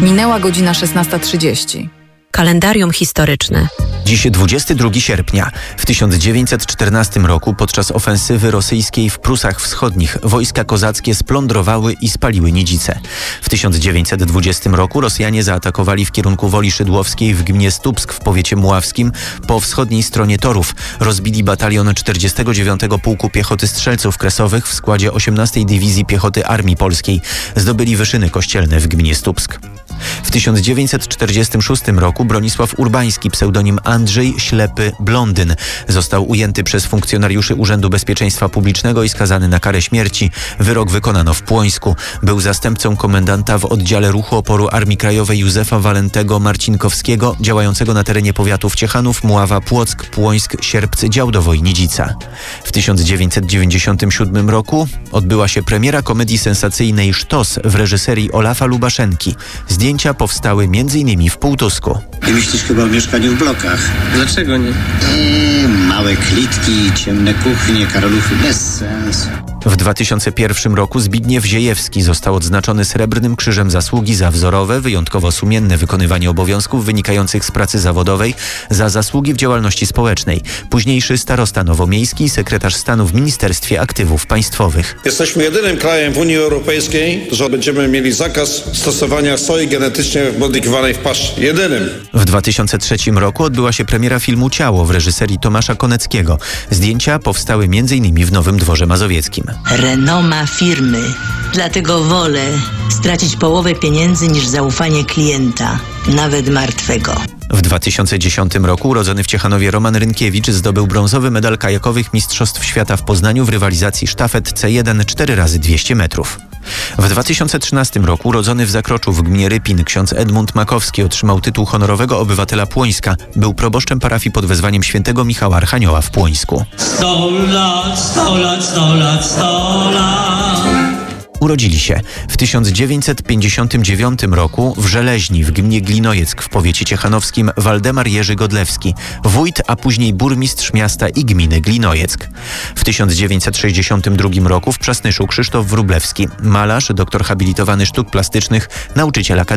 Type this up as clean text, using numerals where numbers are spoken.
Minęła godzina 16:30. Kalendarium historyczne. Dziś 22 sierpnia. W 1914 roku podczas ofensywy rosyjskiej w Prusach Wschodnich wojska kozackie splądrowały i spaliły Nidzice. W 1920 roku Rosjanie zaatakowali w kierunku Woli Szydłowskiej w gminie Stupsk w powiecie muławskim po wschodniej stronie torów. Rozbili batalion 49 Pułku Piechoty Strzelców Kresowych w składzie 18 Dywizji Piechoty Armii Polskiej. Zdobyli Wyszyny Kościelne w gminie Stupsk. W 1946 roku Bronisław Urbański, pseudonim Andrzej Ślepy Blondyn, został ujęty przez funkcjonariuszy Urzędu Bezpieczeństwa Publicznego i skazany na karę śmierci. Wyrok wykonano w Płońsku. Był zastępcą komendanta w oddziale ruchu oporu Armii Krajowej Józefa Walentego Marcinkowskiego, działającego na terenie powiatów Ciechanów, Mława, Płock, Płońsk, Sierpc, Działdowo i Nidzica. W 1997 roku odbyła się premiera komedii sensacyjnej Sztos w reżyserii Olafa Lubaszenki. Zdjęcia powstały m.in. w Półtusku. I myślisz chyba o mieszkaniu w blokach. Dlaczego nie? Małe klitki, ciemne kuchnie, karoluchy, bez sensu. W 2001 roku Zbigniew Ziejewski został odznaczony Srebrnym Krzyżem Zasługi za wzorowe, wyjątkowo sumienne wykonywanie obowiązków wynikających z pracy zawodowej, za zasługi w działalności społecznej. Późniejszy starosta nowomiejski i sekretarz stanu w Ministerstwie Aktywów Państwowych. Jesteśmy jedynym krajem w Unii Europejskiej, że będziemy mieli zakaz stosowania soi genetycznie modyfikowanej w paszy. Jedynym. W 2003 roku odbyła się premiera filmu Ciało w reżyserii Tomasza Koneckiego. Zdjęcia powstały m.in. w Nowym Dworze Mazowieckim. Renoma firmy. Dlatego wolę stracić połowę pieniędzy niż zaufanie klienta, nawet martwego. W 2010 roku urodzony w Ciechanowie Roman Rynkiewicz zdobył brązowy medal kajakowych Mistrzostw Świata w Poznaniu w rywalizacji sztafet C1 4x200 metrów. W 2013 roku urodzony w Zakroczu w gminie Rypin ksiądz Edmund Makowski otrzymał tytuł honorowego obywatela Płońska. Był proboszczem parafii pod wezwaniem świętego Michała Archanioła w Płońsku. 100 lat, 100 lat, 100 lat, 100 lat. Urodzili się w 1959 roku w Żeleźni w gminie Glinojec w powiecie ciechanowskim Waldemar Jerzy Godlewski, wójt, a później burmistrz miasta i gminy Glinojec. W 1962 roku w Przasnyszu Krzysztof Wróblewski, malarz, doktor habilitowany sztuk plastycznych, nauczyciel akademii.